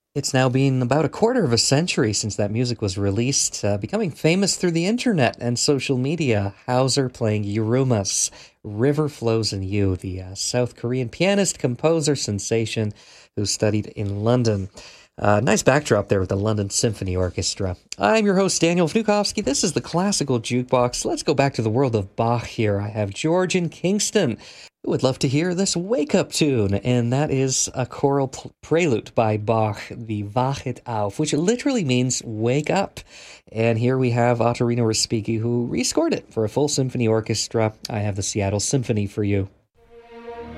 It's now been about a quarter of a century since that music was released, becoming famous through the internet and social media. Hauser playing Yurumas, River Flows in You, the South Korean pianist, composer, sensation who studied in London. Nice backdrop there with the London Symphony Orchestra. I'm your host, Daniel Vnukovsky. This is the Classical Jukebox. Let's go back to the world of Bach here. I have George in Kingston who would love to hear this wake-up tune, and that is a choral prelude by Bach, the Wachet auf, which literally means wake up. And here we have Ottorino Respighi, who rescored it for a full symphony orchestra. I have the Seattle Symphony for you.